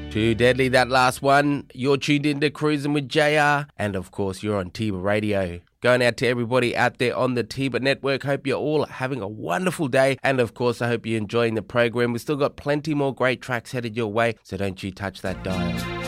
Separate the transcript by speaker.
Speaker 1: Too deadly, that last one. You're tuned into Cruising with JR. And of course, you're on Tiba Radio. Going out to everybody out there on the Tiba Network. Hope you're all having a wonderful day. And of course, I hope you're enjoying the program. We've still got plenty more great tracks headed your way. So don't you touch that dial.